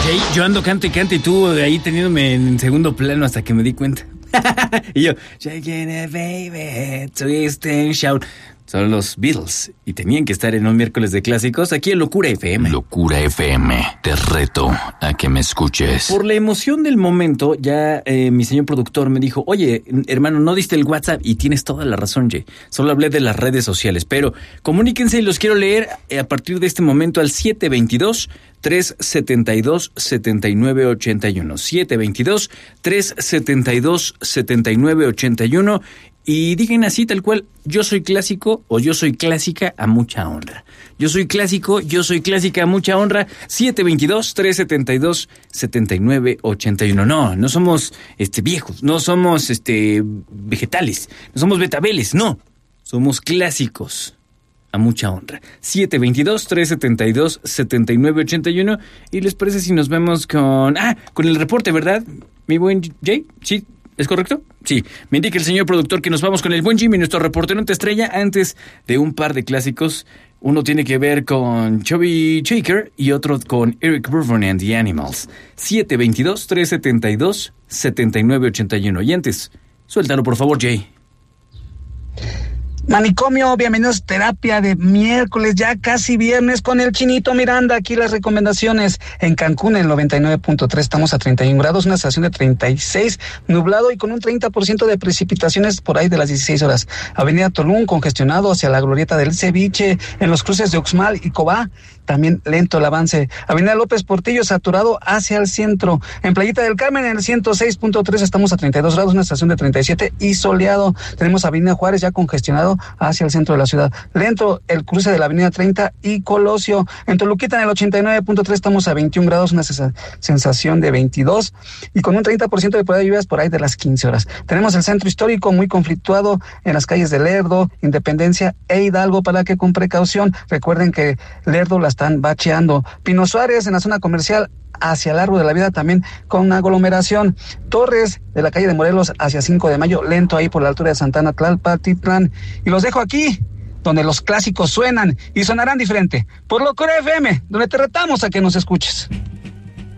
Jay, yo ando cante y cante y tú ahí teniéndome en segundo plano hasta que me di cuenta. Y yo, Shaking it, baby, twist and shout. Son los Beatles y tenían que estar en un miércoles de clásicos aquí en Locura FM. Locura FM, te reto a que me escuches. Por la emoción del momento, ya mi señor productor me dijo, oye, hermano, no diste el WhatsApp, y tienes toda la razón, Jay. Solo hablé de las redes sociales, pero comuníquense y los quiero leer a partir de este momento al 722-372-7981. 722-372-7981. Y digan así, tal cual, yo soy clásico o yo soy clásica a mucha honra. Yo soy clásico, yo soy clásica a mucha honra. 722-372-7981. No somos viejos, no somos vegetales, no somos betabeles, no. Somos clásicos a mucha honra. 722-372-7981. ¿Y les parece si nos vemos con el reporte, verdad, mi buen Jay? Sí. ¿Es correcto? Sí. Me indica el señor productor que nos vamos con el buen Jimmy, nuestro reportero en estrella, antes de un par de clásicos. Uno tiene que ver con Chubby Checker y otro con Eric Burdon and the Animals. 722-372-7981. Y antes, suéltalo por favor, Jay. Manicomio, bienvenidos a terapia de miércoles, ya casi viernes, con el Chinito Miranda. Aquí las recomendaciones. En Cancún, el 99.3, estamos a 31 grados, una sensación de 36, nublado y con un 30% de precipitaciones por ahí de las 16 horas. Avenida Tulum, congestionado hacia la glorieta del Ceviche, en los cruces de Uxmal y Cobá, también lento el avance. Avenida López Portillo, saturado hacia el centro. En Playita del Carmen, en el 106.3, estamos a 32 grados, una estación de 37 y soleado. Tenemos Avenida Juárez ya congestionado hacia el centro de la ciudad. Lento el cruce de la Avenida 30 y Colosio. En Toluquita, en el 89.3, estamos a 21 grados, una sensación de 22 y con un 30% de probabilidad de lluvias por ahí de las 15 horas. Tenemos el centro histórico muy conflictuado en las calles de Lerdo, Independencia e Hidalgo, para que con precaución. Recuerden que Lerdo la están bacheando. Pino Suárez, en la zona comercial hacia el Árbol de la Vida, también con una aglomeración. Torres, de la calle de Morelos hacia 5 de mayo, lento ahí por la altura de Santana Tlalpatitlán. Y los dejo aquí, donde los clásicos suenan y sonarán diferente, por Locura FM, donde te retamos a que nos escuches.